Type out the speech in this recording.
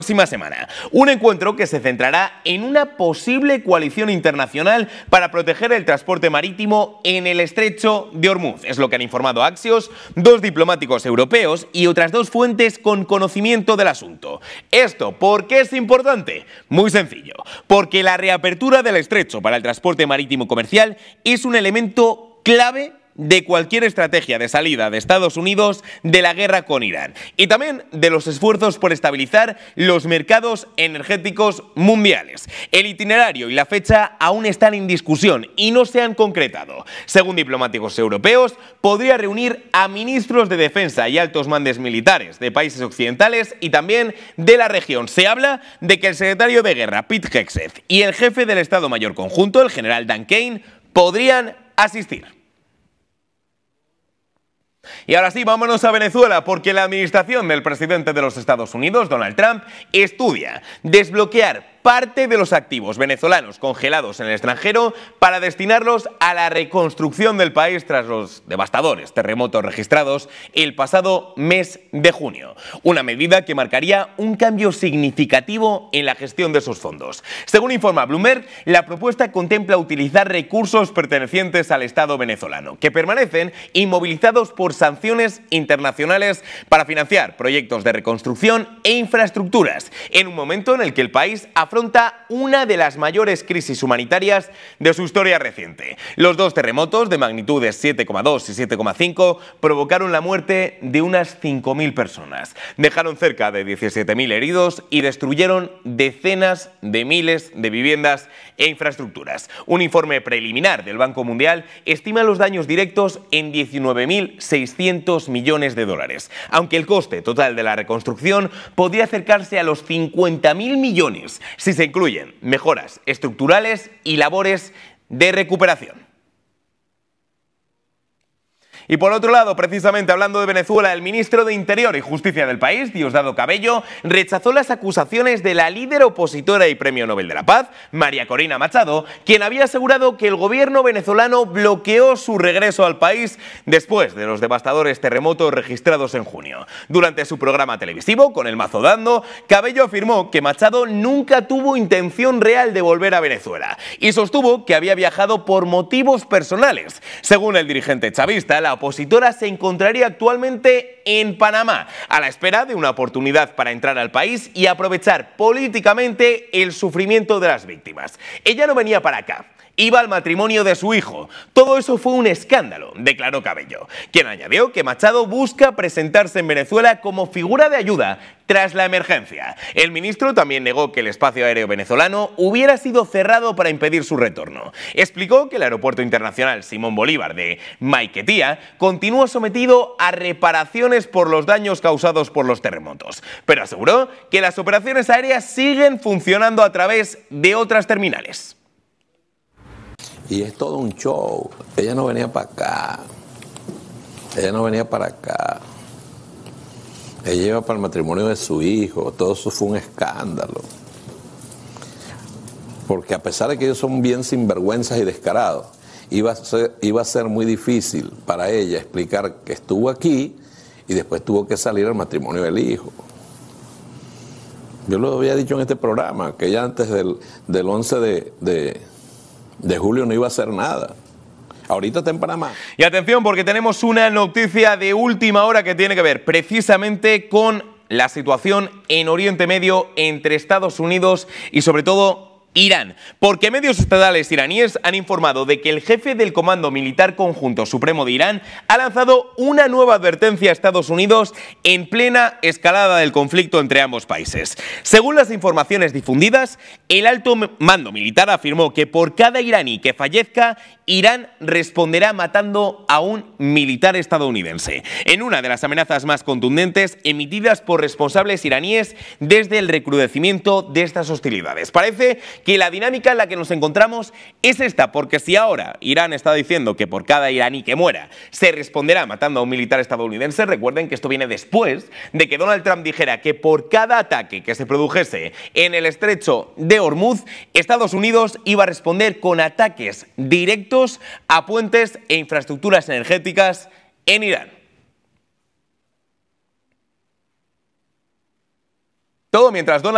Próxima semana. Un encuentro que se centrará en una posible coalición internacional para proteger el transporte marítimo en el estrecho de Ormuz. Es lo que han informado Axios, dos diplomáticos europeos y otras dos fuentes con conocimiento del asunto. ¿Esto por qué es importante? Muy sencillo, porque la reapertura del estrecho para el transporte marítimo comercial es un elemento clave de cualquier estrategia de salida de Estados Unidos de la guerra con Irán y también de los esfuerzos por estabilizar los mercados energéticos mundiales. El itinerario y la fecha aún están en discusión y no se han concretado. Según diplomáticos europeos, podría reunir a ministros de defensa y altos mandos militares de países occidentales y también de la región. Se habla de que el secretario de guerra, Pete Hegseth, y el jefe del Estado Mayor Conjunto, el general Dan Kane, podrían asistir. Y ahora sí, vámonos a Venezuela, porque la administración del presidente de los Estados Unidos, Donald Trump, estudia desbloquear parte de los activos venezolanos congelados en el extranjero para destinarlos a la reconstrucción del país tras los devastadores terremotos registrados el pasado mes de junio. Una medida que marcaría un cambio significativo en la gestión de esos fondos. Según informa Bloomberg, la propuesta contempla utilizar recursos pertenecientes al Estado venezolano, que permanecen inmovilizados por sanciones internacionales para financiar proyectos de reconstrucción e infraestructuras, en un momento en el que el país afronta una de las mayores crisis humanitarias de su historia reciente. Los dos terremotos de magnitudes 7,2 y 7,5 provocaron la muerte de unas 5.000 personas, dejaron cerca de 17.000 heridos y destruyeron decenas de miles de viviendas e infraestructuras. Un informe preliminar del Banco Mundial estima los daños directos en 19.600 millones de dólares, aunque el coste total de la reconstrucción podría acercarse a los 50.000 millones si se incluyen mejoras estructurales y labores de recuperación. Y por otro lado, precisamente hablando de Venezuela, el ministro de Interior y Justicia del país, Diosdado Cabello, rechazó las acusaciones de la líder opositora y Premio Nobel de la Paz, María Corina Machado, quien había asegurado que el gobierno venezolano bloqueó su regreso al país después de los devastadores terremotos registrados en junio. Durante su programa televisivo, Con el Mazo Dando, Cabello afirmó que Machado nunca tuvo intención real de volver a Venezuela y sostuvo que había viajado por motivos personales. Según el dirigente chavista, la opositora se encontraría actualmente en Panamá, a la espera de una oportunidad para entrar al país y aprovechar políticamente el sufrimiento de las víctimas. Ella no venía para acá, iba al matrimonio de su hijo. Todo eso fue un escándalo, declaró Cabello, quien añadió que Machado busca presentarse en Venezuela como figura de ayuda tras la emergencia. El ministro también negó que el espacio aéreo venezolano hubiera sido cerrado para impedir su retorno. Explicó que el aeropuerto internacional Simón Bolívar de Maiquetía continúa sometido a reparaciones por los daños causados por los terremotos, pero aseguró que las operaciones aéreas siguen funcionando a través de otras terminales. Y es todo un show. Ella no venía para acá. Ella no venía para acá. Ella iba para el matrimonio de su hijo. Todo eso fue un escándalo. Porque a pesar de que ellos son bien sinvergüenzas y descarados, iba a ser muy difícil para ella explicar que estuvo aquí y después tuvo que salir al matrimonio del hijo. Yo lo había dicho en este programa, que ella antes del 11 de julio no iba a hacer nada. Ahorita está en Panamá. Y atención, porque tenemos una noticia de última hora que tiene que ver precisamente con la situación en Oriente Medio entre Estados Unidos y sobre todo Irán, porque medios estatales iraníes han informado de que el jefe del Comando Militar Conjunto Supremo de Irán ha lanzado una nueva advertencia a Estados Unidos en plena escalada del conflicto entre ambos países. Según las informaciones difundidas, el alto mando militar afirmó que por cada iraní que fallezca, Irán responderá matando a un militar estadounidense, en una de las amenazas más contundentes emitidas por responsables iraníes desde el recrudecimiento de estas hostilidades. Parece que la dinámica en la que nos encontramos es esta, porque si ahora Irán está diciendo que por cada iraní que muera se responderá matando a un militar estadounidense, recuerden que esto viene después de que Donald Trump dijera que por cada ataque que se produjese en el estrecho de Ormuz, Estados Unidos iba a responder con ataques directos a puentes e infraestructuras energéticas en Irán. Todo mientras Donald